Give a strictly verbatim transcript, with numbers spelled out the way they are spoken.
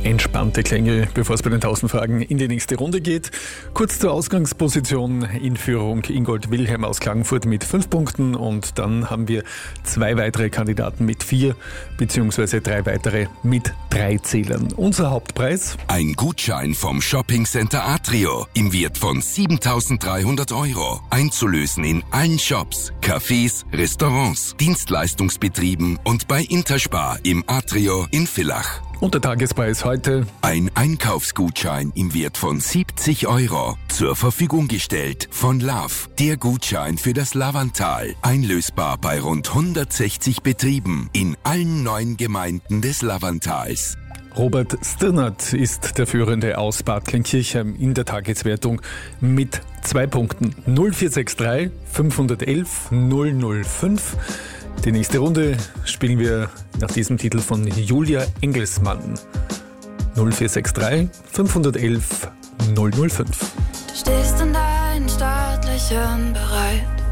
Entspannte Klänge, bevor es bei den tausend Fragen in die nächste Runde geht. Kurz zur Ausgangsposition in Führung Ingold Wilhelm aus Klagenfurt mit fünf Punkten und dann haben wir zwei weitere Kandidaten mit vier beziehungsweise drei weitere mit drei Zählern. Unser Hauptpreis? Ein Gutschein vom Shoppingcenter Atrio im Wert von siebentausenddreihundert Euro. Einzulösen in allen Shops, Cafés, Restaurants, Dienstleistungsbetrieben und bei Interspar im Atrio in Villach. Und der Tagespreis heute? Ein Einkaufsgutschein im Wert von siebzig Euro. Zur Verfügung gestellt von Love. Der Gutschein für das Lavantal. Einlösbar bei rund hundertsechzig Betrieben in allen neun Gemeinden des Lavantals. Robert Stirnert ist der Führende aus Bad Kleinkirchheim in der Tageswertung mit zwei Punkten. null vier sechs drei fünf eins eins null null fünf. Die nächste Runde spielen wir nach diesem Titel von Julia Engelsmann. null vier sechs drei fünf eins eins null null fünf. Du stehst in deinen staatlichen Bereit.